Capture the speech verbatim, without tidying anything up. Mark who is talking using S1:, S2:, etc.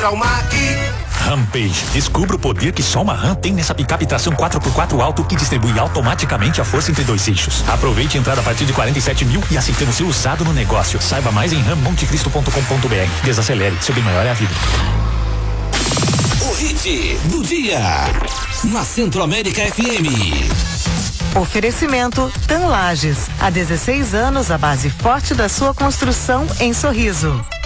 S1: encontra uma aqui.
S2: Rampage. Descubra o poder que só uma Ram tem nessa picape tração quatro por quatro alto que distribui automaticamente a força entre dois eixos. Aproveite a entrada a partir de quarenta e sete mil e aceitando ser usado no negócio. Saiba mais em ram monte cristo ponto com ponto b r. Desacelere, seu bem maior é a vida.
S3: O hit do dia na Centro-América F M.
S4: Oferecimento TAM Lages. Há dezesseis anos, a base forte da sua construção em Sorriso.